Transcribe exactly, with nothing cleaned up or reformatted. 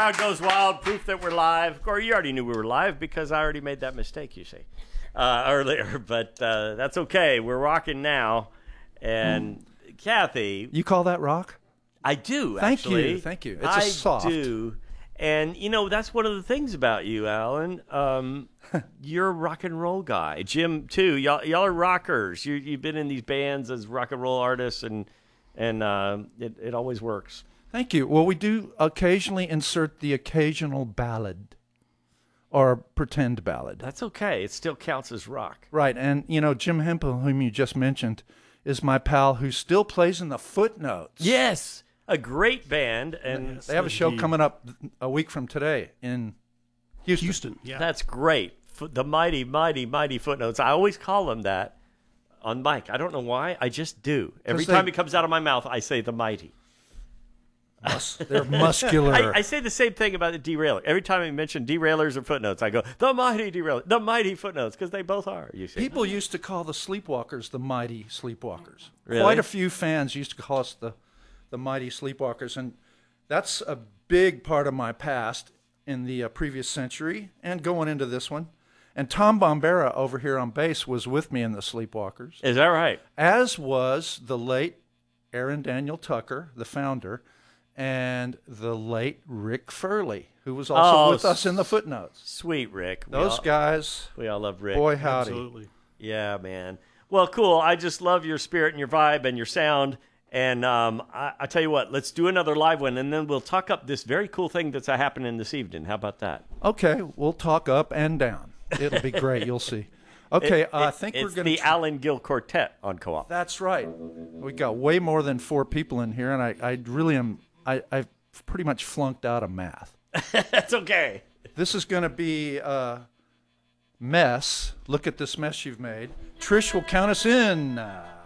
crowd goes wild. Proof that we're live. Corey, you already knew we were live because I already made that mistake, you see, uh, earlier. But uh, that's okay. We're rocking now. And mm. Kathy. You call that rock? I do, Thank actually. you. Thank you. It's I a soft. do. And, you know, that's one of the things about you, Alan. Um, you're a rock and roll guy. Jim, too. Y'all, y'all are rockers. You, you've been in these bands as rock and roll artists, and and uh, it, it always works. Thank you. Well, we do occasionally insert the occasional ballad or pretend ballad. That's okay. It still counts as rock. Right. And, you know, Jim Hempel, whom you just mentioned, is my pal who still plays in the Footnotes. Yes. A great band, and they have a show coming up a week from today in Houston. Houston, yeah. That's great. The mighty, mighty, mighty Footnotes. I always call them that on mic. I don't know why. I just do. Every time they, it comes out of my mouth, I say the mighty. Mus- they're muscular. I, I say the same thing about the Derailer. Every time I mention Derailers or Footnotes, I go, the mighty Derailer, the mighty Footnotes, because they both are. You see. People used to call the Sleepwalkers the mighty Sleepwalkers. Really? Quite a few fans used to call us the the mighty Sleepwalkers, and that's a big part of my past in the uh, previous century and going into this one. And Tom Bombera over here on bass was with me in the Sleepwalkers. Is that right? As was the late Aaron Daniel Tucker, the founder, and the late Rick Furley, who was also oh, with us in the Footnotes. Sweet Rick. We Those all, guys. We all love Rick. Boy, howdy. Absolutely. Yeah, man. Well, cool. I just love your spirit and your vibe and your sound. And um, I, I tell you what, let's do another live one, and then we'll talk up this very cool thing that's happening this evening. How about that? Okay, we'll talk up and down. It'll be great. You'll see. Okay, it, uh, it, I think it's we're going to... to... the Alan Gill Quartet on Co-op. That's right. We got way more than four people in here, and I, I really am... I, I've pretty much flunked out of math. That's okay. This is going to be a mess. Look at this mess you've made. Trish will count us in. Uh,